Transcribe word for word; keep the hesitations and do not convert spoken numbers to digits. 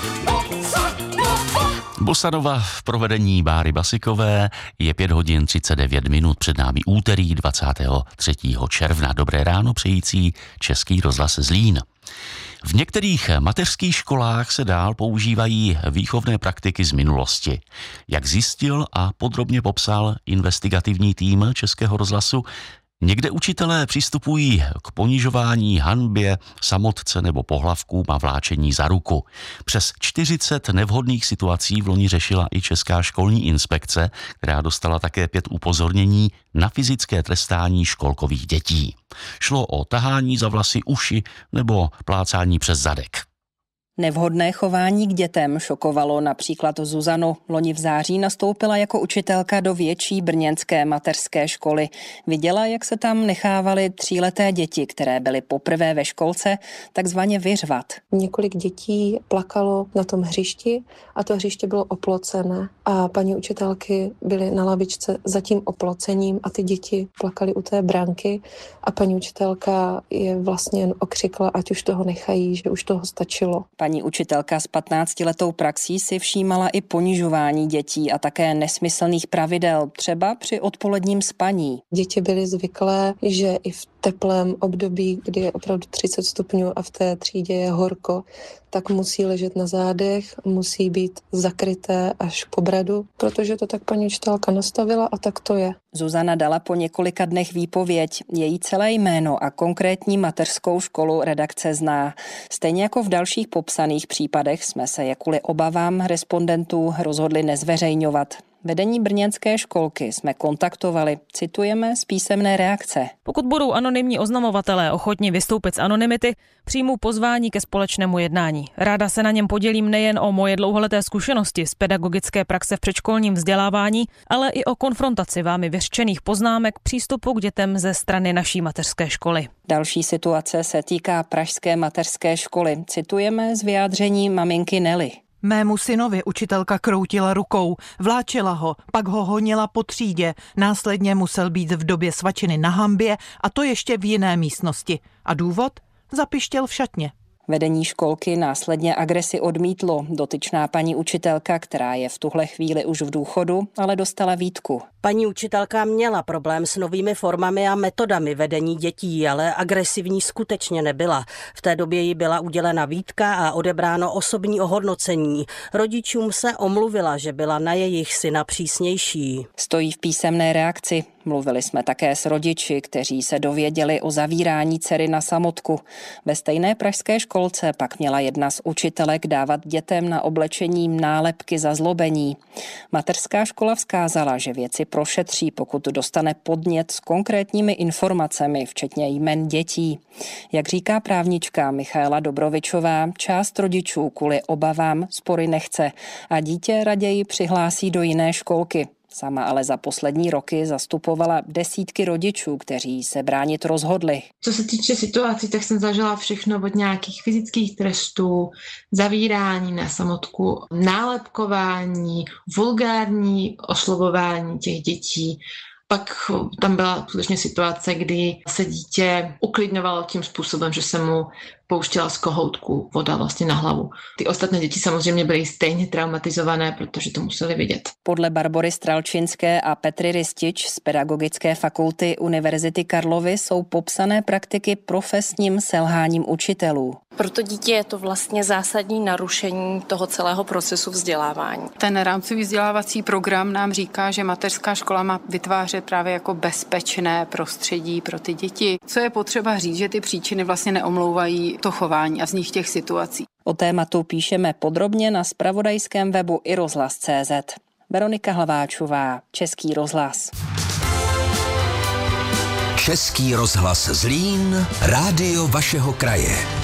Bossa Nova v provedení Báry Basikové je pět hodin třicet devět minut, před námi úterý dvacátého třetího června. Dobré ráno přející Český rozhlas Zlín. V některých mateřských školách se dál používají výchovné praktiky z minulosti. Jak zjistil a podrobně popsal investigativní tým Českého rozhlasu, někde učitelé přistupují k ponižování, hanbě, samotce nebo pohlavkům a vláčení za ruku. Přes čtyřicet nevhodných situací vloni řešila i Česká školní inspekce, která dostala také pět upozornění na fyzické trestání školkových dětí. Šlo o tahání za vlasy, uši nebo plácání přes zadek. Nevhodné chování k dětem šokovalo například Zuzanu. Loni v září nastoupila jako učitelka do větší brněnské mateřské školy. Viděla, jak se tam nechávaly tříleté děti, které byly poprvé ve školce, takzvaně vyřvat. Několik dětí plakalo na tom hřišti a to hřiště bylo oplocené. A paní učitelky byly na lavičce za tím oplocením a ty děti plakaly u té branky a paní učitelka je vlastně jen okřikla, ať už toho nechají, že už toho stačilo. Paní učitelka s patnáctiletou praxí si všímala i ponižování dětí a také nesmyslných pravidel, třeba při odpoledním spaní. Děti byly zvyklé, že i v teplém období, kdy je opravdu třicet stupňů a v té třídě je horko, tak musí ležet na zádech, musí být zakryté až po bradu, protože to tak paní učitelka nastavila a tak to je. Zuzana dala po několika dnech výpověď. Její celé jméno a konkrétní mateřskou školu redakce zná. Stejně jako v dalších popsaných případech jsme se je kvůli obavám respondentů rozhodli nezveřejňovat. Vedení brněnské školky jsme kontaktovali, citujeme z písemné reakce. Pokud budou anonymní oznamovatelé ochotni vystoupit z anonymity, přijmu pozvání ke společnému jednání. Ráda se na něm podělím nejen o moje dlouholeté zkušenosti z pedagogické praxe v předškolním vzdělávání, ale i o konfrontaci vámi vyřčených poznámek přístupu k dětem ze strany naší mateřské školy. Další situace se týká pražské mateřské školy. Citujeme z vyjádření maminky Nelly. Mému synovi učitelka kroutila rukou, vláčela ho, pak ho honila po třídě, následně musel být v době svačiny na hanbě a to ještě v jiné místnosti. A důvod? Zapištěl v šatně. Vedení školky následně agresi odmítlo. Dotyčná paní učitelka, která je v tuhle chvíli už v důchodu, ale dostala výtku. Paní učitelka měla problém s novými formami a metodami vedení dětí, ale agresivní skutečně nebyla. V té době jí byla udělena výtka a odebráno osobní ohodnocení. Rodičům se omluvila, že byla na jejich syna přísnější. Stojí v písemné reakci. Mluvili jsme také s rodiči, kteří se dověděli o zavírání dcery na samotku. Ve stejné pražské školce pak měla jedna z učitelek dávat dětem na oblečení nálepky za zlobení. Mateřská škola vzkázala, že věci prošetří, pokud dostane podnět s konkrétními informacemi, včetně jmen dětí. Jak říká právnička Michaela Dobrovičová, část rodičů kvůli obavám spory nechce a dítě raději přihlásí do jiné školky. Sama ale za poslední roky zastupovala desítky rodičů, kteří se bránit rozhodli. Co se týče situací, tak jsem zažila všechno od nějakých fyzických trestů, zavírání na samotku, nálepkování, vulgární oslovování těch dětí. Pak tam byla skutečně situace, kdy se dítě uklidňovalo tím způsobem, že se mu pouštěla z kohoutku voda vlastně na hlavu. Ty ostatní děti samozřejmě byly stejně traumatizované, protože to museli vidět. Podle Barbory Stralčinské a Petry Ristič z Pedagogické fakulty Univerzity Karlovy jsou popsané praktiky profesním selháním učitelů. Pro to dítě je to vlastně zásadní narušení toho celého procesu vzdělávání. Ten rámcový vzdělávací program nám říká, že mateřská škola má vytvářet právě jako bezpečné prostředí pro ty děti. Co je potřeba říct, že ty příčiny vlastně neomlouvají to chování a z nich těch situací. O tématu píšeme podrobně na zpravodajském webu i rozhlas tečka cé zet. Veronika Hlaváčová, Český rozhlas. Český rozhlas Zlín, rádio vašeho kraje.